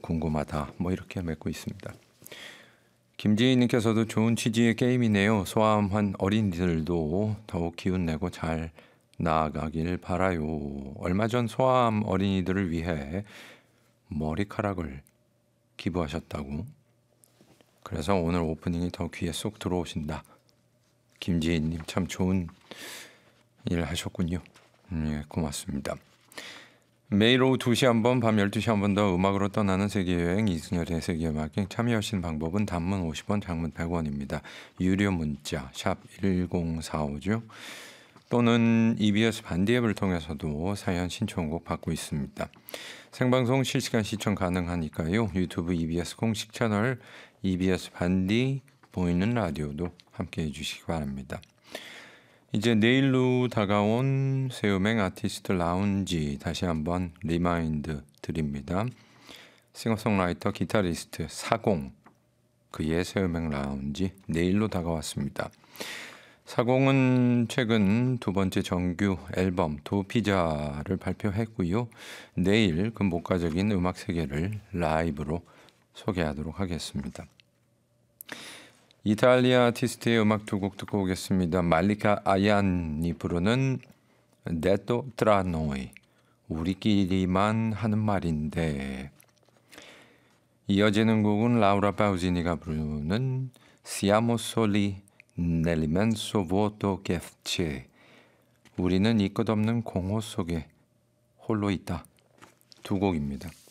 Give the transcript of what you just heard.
궁금하다. 뭐 이렇게 맺고 있습니다. 김지희님께서도 좋은 취지의 게임이네요. 소아암한 어린이들도 더욱 기운내고 잘 나아가길 바라요. 얼마 전 소아암 어린이들을 위해 머리카락을 기부하셨다고. 그래서 오늘 오프닝이 더 귀에 쏙 들어오신다. 김지희님 참 좋은 일 하셨군요. 예, 고맙습니다. 매일 오후 2시 한 번, 밤 12시 한 번 더 음악으로 떠나는 세계여행 이승열의 세계음악행 참여하신 방법은 단문 50원, 장문 100원입니다. 유료 문자 샵 1045죠. 또는 EBS 반디 앱을 통해서도 사연 신청곡 받고 있습니다. 생방송 실시간 시청 가능하니까요. 유튜브 EBS 공식 채널 EBS 반디 보이는 라디오도 함께해 주시기 바랍니다. 이제 내일로 다가온 새음행 아티스트 라운지 다시 한번 리마인드 드립니다. 싱어송라이터 기타리스트 사공 그의 새음행 라운지 내일로 다가왔습니다. 사공은 최근 두 번째 정규 앨범 도피자를 발표했고요. 내일 그 목가적인 음악 세계를 라이브로 소개하도록 하겠습니다. 이탈리아 아티스트의 음악 두 곡 듣고 오겠습니다. 말리카 아얀이 부르는 데토 트라노이 우리끼리만 하는 말인데, 이어지는 곡은 라우라 파우지니가 부르는 Siamo soli nell'immenso vuoto che c'è 우리는 이 끝없는 공허 속에 홀로 있다. 두 곡입니다.